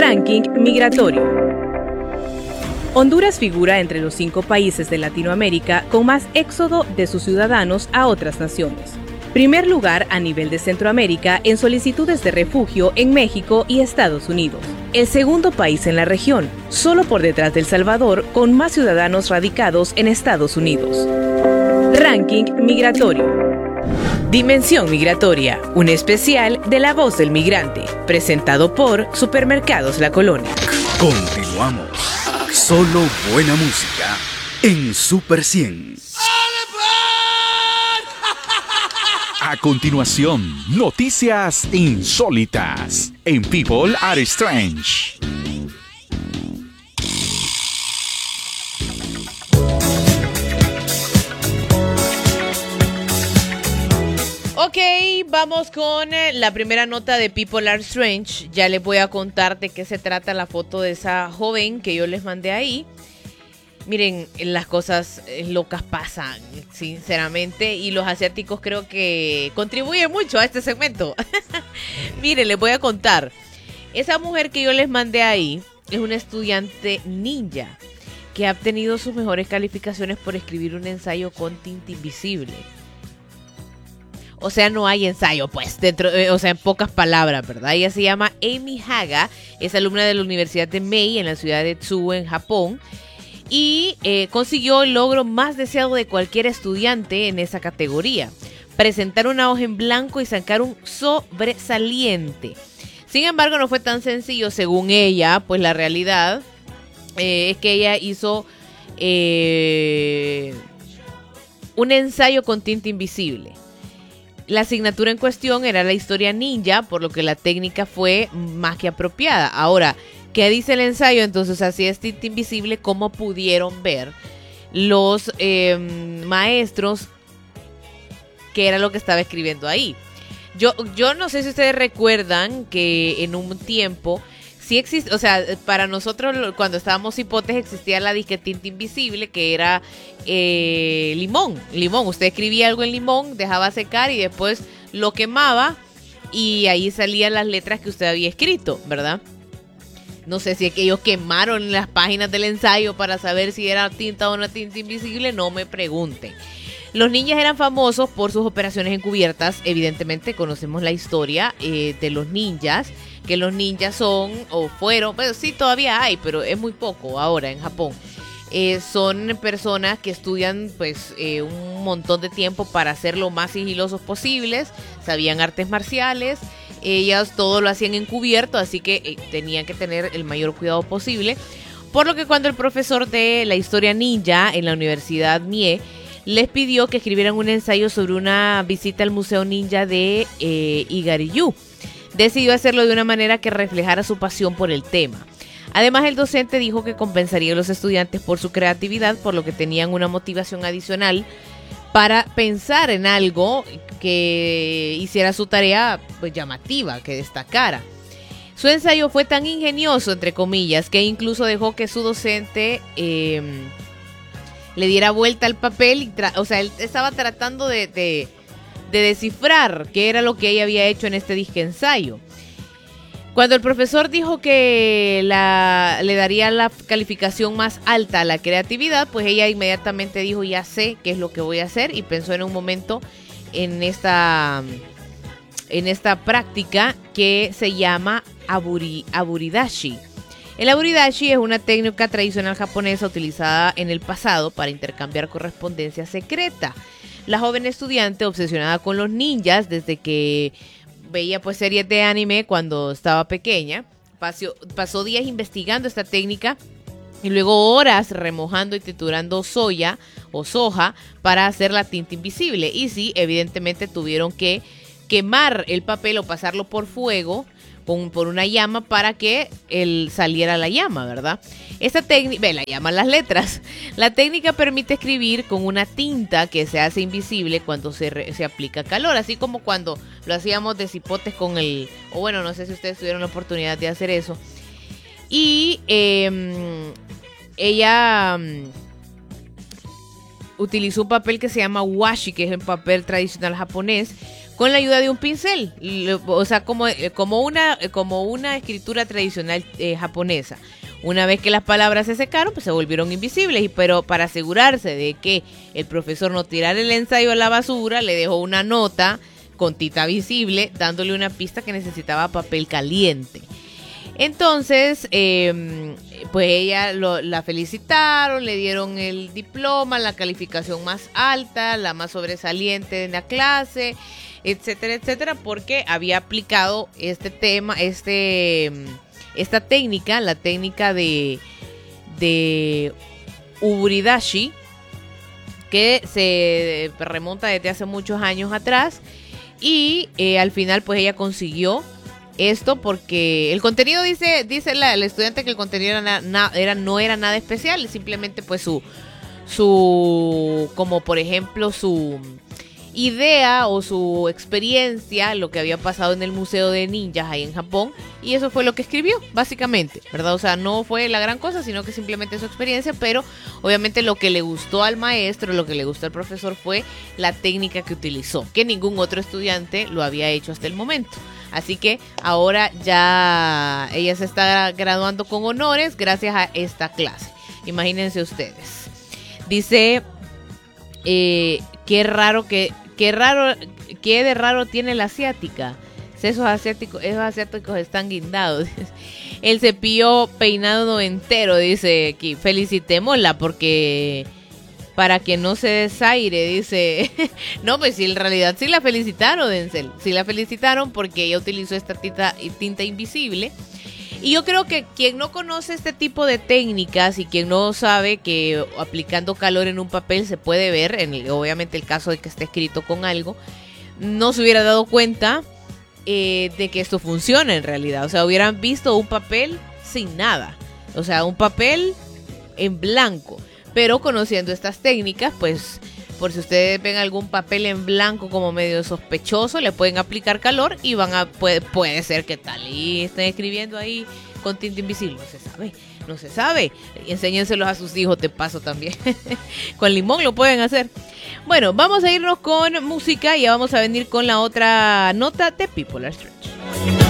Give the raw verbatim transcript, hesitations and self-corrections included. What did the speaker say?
Ranking migratorio. Honduras figura entre los cinco países de Latinoamérica con más éxodo de sus ciudadanos a otras naciones. Primer lugar a nivel de Centroamérica en solicitudes de refugio en México y Estados Unidos. El segundo país en la región, solo por detrás de El Salvador, con más ciudadanos radicados en Estados Unidos. Ranking migratorio. Dimensión migratoria, un especial de La Voz del Migrante, presentado por Supermercados La Colonia. Continuamos. Solo buena música en Super cien. A continuación, noticias insólitas en People Are Strange. Ok, vamos con eh, la primera nota de People Are Strange. Ya les voy a contar de qué se trata la foto de esa joven que yo les mandé ahí. Miren, las cosas locas pasan, sinceramente, y los asiáticos creo que contribuyen mucho a este segmento. Miren, les voy a contar. Esa mujer que yo les mandé ahí es una estudiante ninja que ha obtenido sus mejores calificaciones por escribir un ensayo con tinta invisible. O sea, no hay ensayo, pues, dentro, eh, o sea, en pocas palabras, ¿verdad? Ella se llama Amy Haga, es alumna de la Universidad de Mei en la ciudad de Tsuyu, en Japón, y eh, consiguió el logro más deseado de cualquier estudiante en esa categoría: presentar una hoja en blanco y sacar un sobresaliente. Sin embargo, no fue tan sencillo, según ella, pues la realidad eh, es que ella hizo eh, un ensayo con tinta invisible. La asignatura en cuestión era la historia ninja, por lo que la técnica fue más que apropiada. Ahora, ¿qué dice el ensayo? Entonces, así es tinta invisible, ¿cómo pudieron ver los eh, maestros qué era lo que estaba escribiendo ahí? Yo, yo no sé si ustedes recuerdan que en un tiempo sí existe, o sea, para nosotros cuando estábamos hipotes existía la disque tinta invisible, que era eh, limón, limón. Usted escribía algo en limón, dejaba secar y después lo quemaba y ahí salían las letras que usted había escrito, ¿verdad? No sé si es que ellos quemaron las páginas del ensayo para saber si era tinta o no tinta invisible, no me pregunten. Los ninjas eran famosos por sus operaciones encubiertas. Evidentemente conocemos la historia eh, de los ninjas, que los ninjas son, o fueron, pues sí todavía hay, pero es muy poco ahora en Japón. Eh, son personas que estudian pues eh, un montón de tiempo para ser lo más sigilosos posibles, sabían artes marciales, ellas todo lo hacían encubierto, así que eh, tenían que tener el mayor cuidado posible. Por lo que cuando el profesor de la historia ninja en la Universidad Mie les pidió que escribieran un ensayo sobre una visita al Museo Ninja de eh, Igaryu, decidió hacerlo de una manera que reflejara su pasión por el tema. Además, el docente dijo que compensaría a los estudiantes por su creatividad, por lo que tenían una motivación adicional para pensar en algo que hiciera su tarea pues llamativa, que destacara. Su ensayo fue tan ingenioso, entre comillas, que incluso dejó que su docente eh, le diera vuelta al papel, y tra- o sea, él estaba tratando de, de, de descifrar qué era lo que ella había hecho en este disque ensayo. Cuando el profesor dijo que la, le daría la calificación más alta a la creatividad, pues ella inmediatamente dijo, ya sé qué es lo que voy a hacer, y pensó en un momento en esta, en esta práctica que se llama aburi, aburidashi. El aburidashi es una técnica tradicional japonesa utilizada en el pasado para intercambiar correspondencia secreta. La joven estudiante, obsesionada con los ninjas desde que veía pues series de anime cuando estaba pequeña, pasó, pasó días investigando esta técnica y luego horas remojando y triturando soya o soja para hacer la tinta invisible. Y sí, evidentemente tuvieron que quemar el papel o pasarlo por fuego con, por una llama para que él saliera la llama, ¿verdad? Esta técnica, ve la llama, las letras. La técnica permite escribir con una tinta que se hace invisible cuando se, re, se aplica calor, así como cuando lo hacíamos de cipotes con el, o bueno, no sé si ustedes tuvieron la oportunidad de hacer eso. Y eh, ella um, utilizó un papel que se llama washi, que es el papel tradicional japonés, con la ayuda de un pincel, o sea, como, como, una, como una escritura tradicional eh, japonesa. Una vez que las palabras se secaron, pues se volvieron invisibles, pero para asegurarse de que el profesor no tirara el ensayo a la basura, le dejó una nota con tinta visible, dándole una pista que necesitaba papel caliente. Entonces, eh, pues ella lo, la felicitaron, le dieron el diploma, la calificación más alta, la más sobresaliente en la clase, etcétera, etcétera, porque había aplicado este tema, este, esta técnica, la técnica de, de Uridashi, que se remonta desde hace muchos años atrás, y eh, al final pues ella consiguió esto porque el contenido dice dice la, la estudiante que el contenido era, na, era no era nada especial, simplemente pues su su como por ejemplo su idea o su experiencia, lo que había pasado en el Museo de Ninjas ahí en Japón, y eso fue lo que escribió básicamente, ¿verdad? O sea, no fue la gran cosa, sino que simplemente su experiencia, pero obviamente lo que le gustó al maestro, lo que le gustó al profesor fue la técnica que utilizó, que ningún otro estudiante lo había hecho hasta el momento. Así que ahora ya ella se está graduando con honores gracias a esta clase. Imagínense ustedes. Dice, eh, qué raro que, qué raro, qué de raro tiene la asiática. Esos asiáticos, esos asiáticos están guindados. El cepillo peinado entero, dice aquí. Felicitémosla porque para que no se desaire, dice. No, pues sí, en realidad sí la felicitaron, Denzel. Sí la felicitaron porque ella utilizó esta tinta, tinta invisible. Y yo creo que quien no conoce este tipo de técnicas y quien no sabe que aplicando calor en un papel se puede ver, en el, obviamente el caso de que esté escrito con algo, no se hubiera dado cuenta eh, de que esto funciona en realidad. O sea, hubieran visto un papel sin nada. O sea, un papel en blanco. Pero conociendo estas técnicas, pues por si ustedes ven algún papel en blanco como medio sospechoso, le pueden aplicar calor y van a puede, puede ser que tal y estén escribiendo ahí con tinta invisible. No se sabe, no se sabe. Enséñenselos a sus hijos de paso también. Con limón lo pueden hacer. Bueno, vamos a irnos con música y ya vamos a venir con la otra nota de People Are Strange.